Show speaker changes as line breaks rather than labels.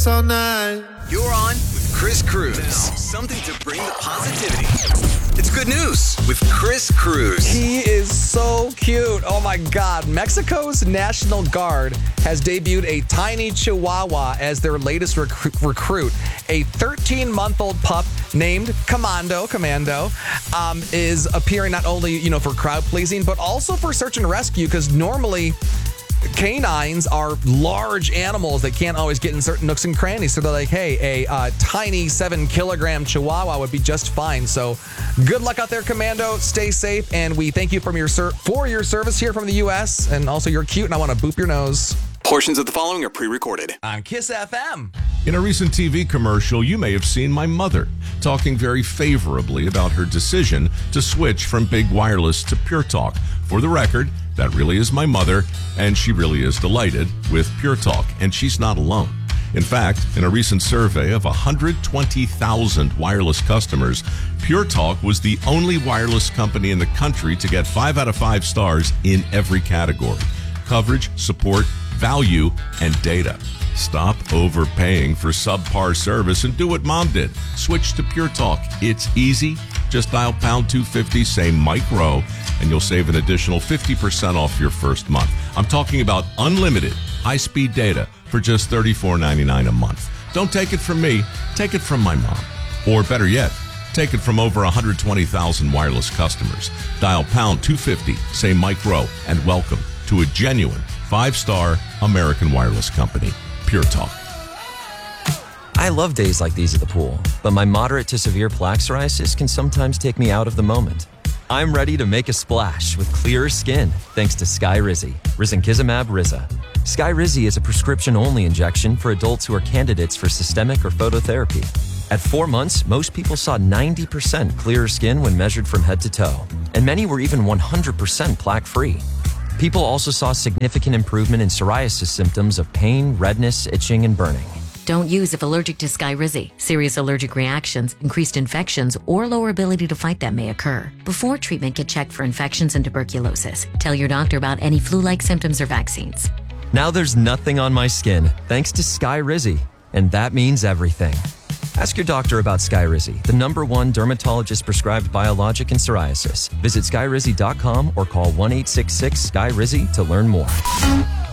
this all night.
You're on with Chris Cruz. Something to bring the positivity. It's good news with Chris Cruz.
He is so cute. Oh my God. Mexico's National Guard has debuted a tiny Chihuahua as their latest recruit. A 13-month-old pup named Commando is appearing not only, for crowd pleasing, but also for search and rescue, because normally canines are large animals that can't always get in certain nooks and crannies. So they're like, hey, a tiny 7-kilogram Chihuahua would be just fine. So good luck out there, Commando. Stay safe. And we thank you for your service here from the U.S. And also, you're cute, and I want to boop your nose.
Portions of the following are pre-recorded
On Kiss FM.
In a recent TV commercial, you may have seen my mother talking very favorably about her decision to switch from Big Wireless to Pure Talk. For the record, that really is my mother, and she really is delighted with Pure Talk, and she's not alone. In fact, in a recent survey of 120,000 wireless customers, Pure Talk was the only wireless company in the country to get 5 out of 5 stars in every category: coverage, support, value, and data. Stop overpaying for subpar service and do what Mom did. Switch to Pure Talk. It's easy. Just dial pound 250, say Mike Rowe, and you'll save an additional 50% off your first month. I'm talking about unlimited high-speed data for just $34.99 a month. Don't take it from me. Take it from my mom. Or better yet, take it from over 120,000 wireless customers. Dial pound 250, say Mike Rowe, and welcome to a genuine 5-star American wireless company, Pure Talk.
I love days like these at the pool, but my moderate to severe plaque psoriasis can sometimes take me out of the moment. I'm ready to make a splash with clearer skin thanks to Skyrizi, risankizumab Riza. Skyrizi is a prescription-only injection for adults who are candidates for systemic or phototherapy. At 4 months, most people saw 90% clearer skin when measured from head to toe, and many were even 100% plaque-free. People also saw significant improvement in psoriasis symptoms of pain, redness, itching, and burning.
Don't use if allergic to Skyrizi. Serious allergic reactions, increased infections, or lower ability to fight them may occur. Before treatment, get checked for infections and tuberculosis. Tell your doctor about any flu-like symptoms or vaccines.
Now there's nothing on my skin thanks to Skyrizi, and that means everything. Ask your doctor about Skyrizi, the #1 dermatologist-prescribed biologic in psoriasis. Visit skyrizi.com or call 1-866-SKYRIZI to learn more.